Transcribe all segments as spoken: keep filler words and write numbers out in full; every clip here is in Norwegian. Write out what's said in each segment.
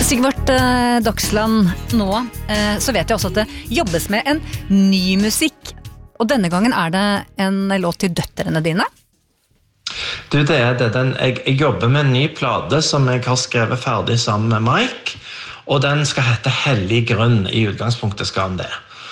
Sigvart eh, Dagsland, nå eh, så vet jeg også at det jobbes med en ny musikk, og denne gangen er det en låt til døtterne dine. Du, det er det. Den, jeg, jeg jobber med en ny plate som jeg har skrevet ferdig sammen med Mike, og den skal hete Hellig grunn. I utgangspunktet skal den det.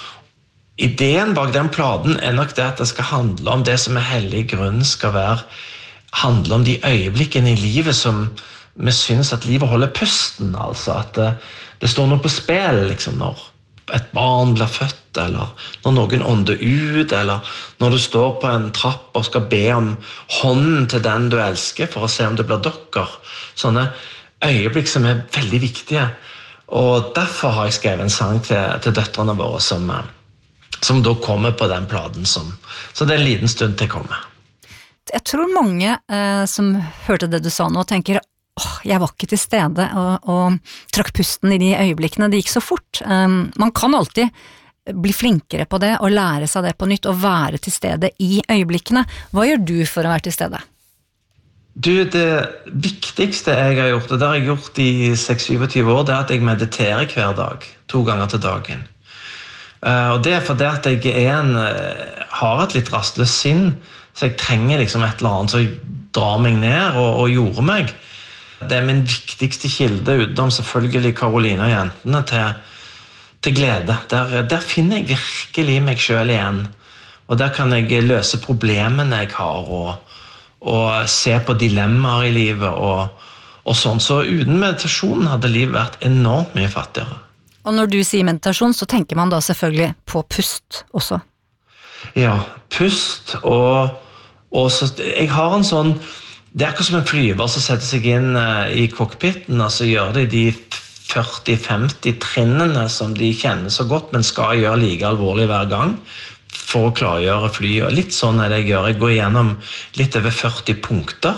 Ideen bak den platen er nok det at det skal handle om det som er hellig grunn, skal være, handle om de øyeblikkene i livet som vi synes at livet holder pusten, altså at det, det står noe på spill, liksom, når et barn blir født, eller når noen ånder ut, eller når du står på en trapp og skal be om hånden til den du elsker for å se om det blir dere. Sånne øyeblikk som er veldig viktige. Og derfor har jeg skrevet en sang til, til døtrene våre som, som da kommer på den platen som, så det er en liten stund til å komme. Jeg tror mange eh, som hørte det du sa nå tenker Åh, jeg var ikke til stede og, og trakk pusten i de øyeblikkene, det gikk så fort. Um, man kan alltid bli flinkere på det og lære seg det på nytt og være til stede i øyeblikkene. Hva gjør du for å være til stede? Du, det viktigste jeg har gjort, og det har jeg gjort i tjueseks til syttisju år, det er at jeg mediterer hver dag, to ganger til dagen. Uh, og det er fordi at jeg er en, uh, har et litt rastløst sinn, så jeg trenger liksom et eller annet som drar meg ned og, og gjorde meg. Det er min viktigste kilde, utenom selvfølgelig Karoline og jentene, til, til glede. Der, der finner jeg virkelig meg selv igjen. Og der kan jeg løse problemene jeg har, og, og se på dilemmaer i livet, og, og sånn. Så uten meditasjon hadde livet vært enormt mye fattigere. Og når du sier meditasjon, så tenker man da selvfølgelig på pust også. Ja, pust, og, og så, jeg har en sånn, det er akkurat som en flyver som setter seg inn i cockpiten, og så gjør de de førti til femti trinnene som de kjenner så godt, men skal gjøre like alvorlig hver gang for å klargjøre flyet. Og litt sånn er det jeg gjør. Jeg går igjennom litt over førti punkter.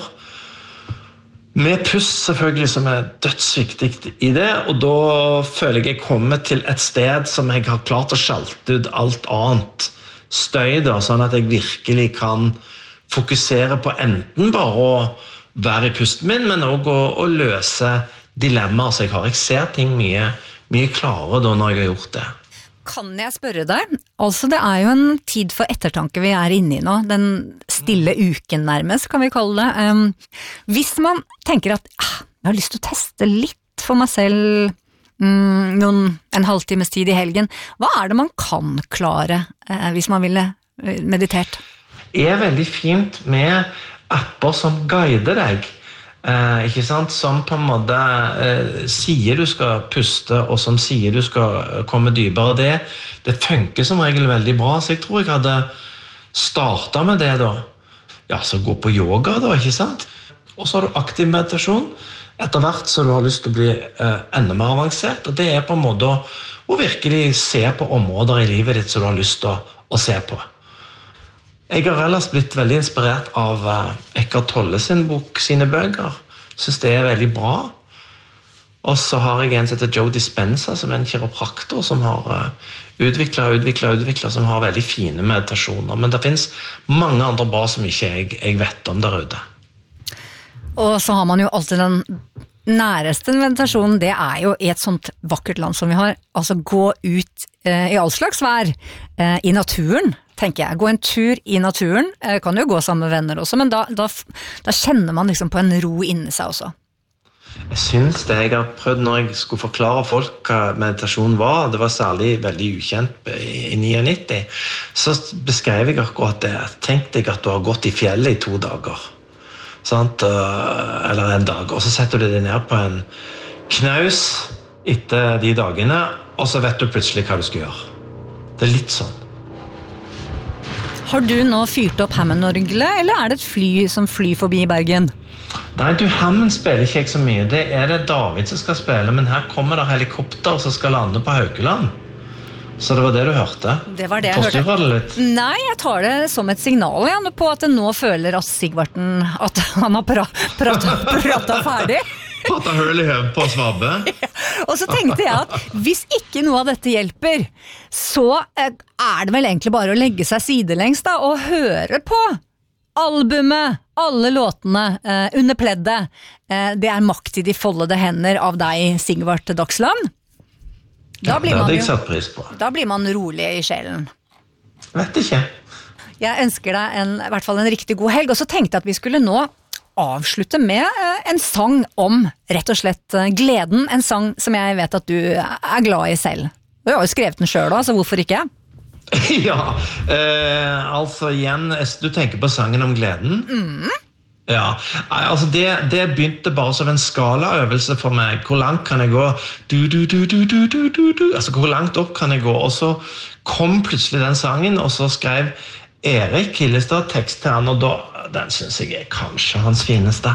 Med pust selvfølgelig som er dødsviktig i det, og da føler jeg jeg kommer til et sted som jeg har klart å sjalte ut alt annet støy, da, sånn at jeg virkelig kan fokusere på enten bare å være i pusten min, men også å, å løse dilemmaer som jeg har. Jeg ser ting mye, mye klarere da når jeg har gjort det. Kan jeg spørre deg? Altså, det er jo en tid for ettertanke vi er inne i nå, den stille uken nærmest, kan vi kalle det. Um, hvis man tenker at ah, jeg har lyst til å teste litt for meg selv um, noen, en halvtimes tid i helgen, hva er det man kan klare uh, hvis man ville meditert? Det er veldig fint med apper som guider deg, eh, ikke sant? Som på en måte eh, sier du skal puste, og som sier du skal komme dypere. Det, det funker som regel veldig bra, så jeg tror jeg hadde startet med det da. Ja, så gå på yoga da, ikke sant? Og så har du aktiv meditasjon, etter hvert så du har lyst til å bli eh, enda mer avansert, og det er på en måte å, å virkelig se på områder i livet ditt som du har lyst til å, å se på. Jeg har ellers blitt veldig inspirert av Eckhart Tolle sin bok, sine bøker. Synes det er veldig bra. Og så har jeg en som heter Joe Dispenza, som er en kiropraktor, som har utviklet, utviklet, utviklet, som har veldig fine meditasjoner. Men det finnes mange andre bra som ikke jeg, jeg vet om der ute. Og så har man jo alltid den næreste meditasjonen, det er jo i et sånt vakkert land som vi har. Altså gå ut eh, i all slags vær, eh, i naturen, tenker jeg. Gå en tur i naturen, eh, kan jo gå sammen med venner også, men da, da, da kjenner man liksom på en ro inni seg også. Jeg synes det, jeg har prøvd når jeg skulle forklare folk hva meditasjon var, det var særlig veldig ukjent i nittiåtte, så beskrev jeg akkurat det. Tenk deg at du har gått i fjellet i to dager. Sant? Eller en dag, og så setter du deg ned på en knaus etter de dagene, og så vet du plutselig hva du skal gjøre. Det er litt sånn. Har du nå fyrt opp Hammond-orgelet, eller er det et fly som flyr forbi Bergen? Nei, du, Hammond spiller ikke jeg så mye. Det er det David som skal spille, men her kommer det helikopter som skal lande på Haukeland. Så det var det du hørte? Det var det jeg Forstyrrer hørte. det litt? Nei, jeg tar det som et signal ja, på at det nå føler at Sigvarten at han har pra pratet, pratet ferdig. Pratet høl i høv på svabbe. Ja. Og så tenkte jeg at hvis ikke noe av dette hjelper, så er det vel egentlig bare å legge seg sidelengs da, og høre på albumet, alle låtene uh, under pleddet, uh, det er makt i de foldede hender av deg, Sigvart Dagsland. Da ja, blir det man hadde jeg jo, satt pris på. Da blir man rolig i sjelen. Vet ikke. Jeg ønsker deg en, i hvert fall en riktig god helg, og så tenkte jeg at vi skulle nå avslutte med uh, en sang om rett og slett uh, gleden, en sang som jeg vet at du er glad i selv. Du har jo skrevet den selv da, så hvorfor ikke? Ja, eh, altså igjen, du tenker på sangen om gleden. Mm. Ja, altså det, det begynte bare som en skalaøvelse for meg. Hvor langt kan jeg gå? Du, du, du, du, du, du, du, du. Altså hvor langt opp kan jeg gå? Og så kom plutselig den sangen, og så skrev Erik Hillestad tekst til han, og da, den synes jeg er kanskje hans fineste.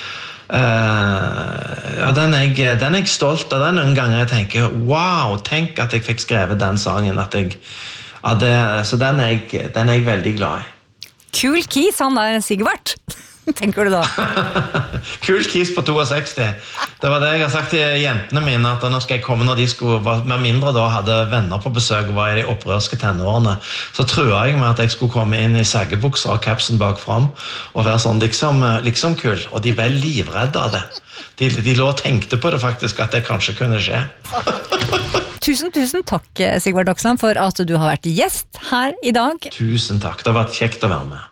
Uh, ja, den er, jeg, den er jeg stolt av. Den noen ganger jeg tenker, wow, tenk at jeg fikk skrevet den sangen, at jeg Ja, det, så den er, jeg, den er jeg veldig glad i. Kul kis, han der Sigvart, tenker du da? Kul kis på seksogto. Det var det jeg har sagt til jentene mine, at nå skal jeg komme når de skulle, med mindre da hadde venner på besøk og var i de opprørske tenårene, så tror jeg meg at jeg skulle komme inn i saggebukser og kapsen bak frem, og være sånn liksom, liksom kul, og de ble livredde av det. De, de lå og tenkte på det faktisk, at det kanskje kunne skje. Tusen, tusen takk, Sigvart Dagsland, for at du har vært gjest her i dag. Tusen takk, det har vært kjekt å være med.